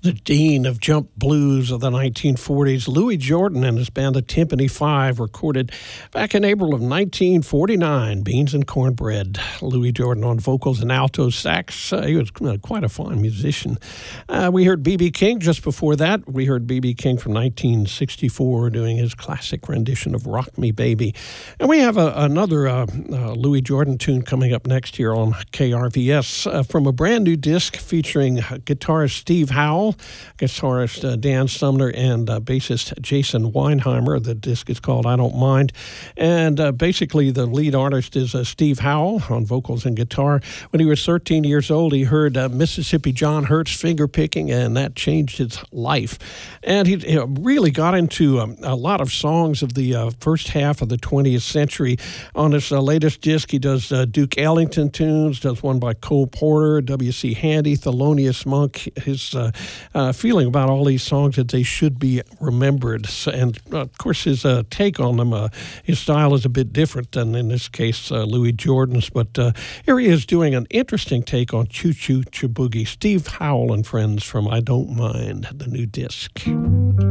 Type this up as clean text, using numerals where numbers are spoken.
The dean of jump blues of the 1940s, Louis Jordan and his band the Tympany Five recorded back in April of 1949, Beans and Cornbread. Louis Jordan on vocals and alto sax. He was quite a fine musician. We heard B.B. King just before that. We heard B.B. King from 1964 doing his classic rendition of Rock Me Baby. And we have another Louis Jordan tune coming up next here on KRVS from a brand new disc featuring guitarist Steve Howell, guitarist Dan Sumner, and bassist Jason Weinheimer. The disc is called I Don't Mind. And basically the lead artist is Steve Howell on vocals and guitar. When he was 13 years old, he heard Mississippi John Hurt's finger picking, and that changed his life. And he really got into a lot of songs of the first half of the 20th century. On his latest disc, he does Duke Ellington tunes, does one by Cole Porter, W.C. Handy, Thelonious Monk. His feeling about all these songs that they should be remembered. And, of course, his take on them, his style is a bit different than, in this case, Louis Jordan's. But here he is doing an interesting take on Choo Choo Choo Boogie. Steve Howell and friends from I Don't Mind, the new disc.